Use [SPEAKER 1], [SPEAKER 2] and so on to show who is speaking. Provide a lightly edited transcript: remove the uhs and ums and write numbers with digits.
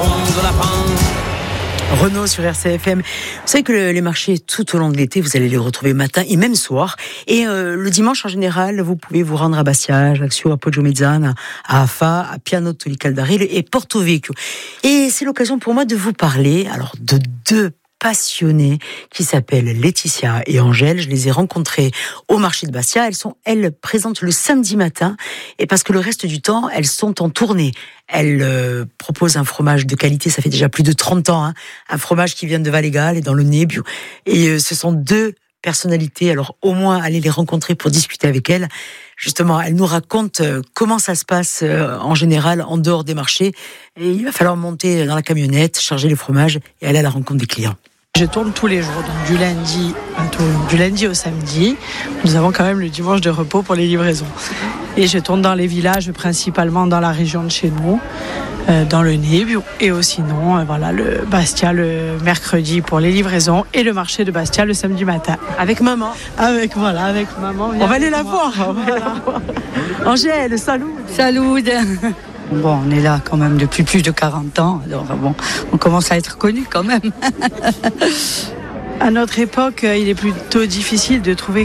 [SPEAKER 1] de lapin.
[SPEAKER 2] Renaud sur RCFM. Vous savez que les marchés tout au long de l'été, vous allez les retrouver matin et même soir. Et le dimanche, en général, vous pouvez vous rendre à Bastia, à Ajaccio, à Poggiomezzana, à Afa, à Piano Tolli Caldari et Porto Vecchio. Et c'est l'occasion pour moi de vous parler alors de deux passionnées qui s'appellent Laetitia et Angèle. Je les ai rencontrées au marché de Bastia. Elles présentent le samedi matin et parce que le reste du temps, elles sont en tournée. Elles proposent un fromage de qualité, ça fait déjà plus de 30 ans, un fromage qui vient de Valégal et dans le Nebbio. Et ce sont deux personnalités, alors au moins allez les rencontrer pour discuter avec elles. Justement, elles nous racontent comment ça se passe en général en dehors des marchés. Et il va falloir monter dans la camionnette, charger les fromages et aller à la rencontre des clients.
[SPEAKER 3] Je tourne tous les jours, donc du lundi au samedi. Nous avons quand même le dimanche de repos pour les livraisons. Et je tourne dans les villages, principalement dans la région de chez nous, dans le Nebbio. Et sinon, le Bastia le mercredi pour les livraisons et le marché de Bastia le samedi matin.
[SPEAKER 2] Avec maman.
[SPEAKER 3] Avec maman.
[SPEAKER 2] On va aller la voir. Angèle, salut.
[SPEAKER 4] Salut. Bon, on est là quand même depuis plus de 40 ans, alors bon, on commence à être connus quand même.
[SPEAKER 3] À notre époque, il est plutôt difficile de trouver